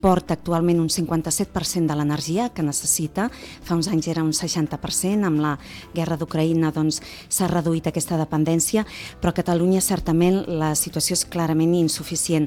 porta actualment un 57% de l'energia que necessita. Fa uns anys era un 60%, amb la guerra d'Ucraïna s'ha reduït aquesta dependència, però a Catalunya certament la situació és clarament insuficient.